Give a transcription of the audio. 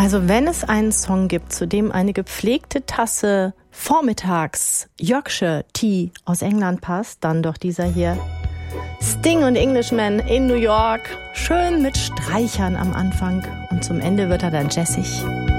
Also wenn es einen Song gibt, zu dem eine gepflegte Tasse vormittags Yorkshire Tea aus England passt, dann doch dieser hier. Sting und Englishman in New York, schön mit Streichern am Anfang und zum Ende wird er dann jazzig.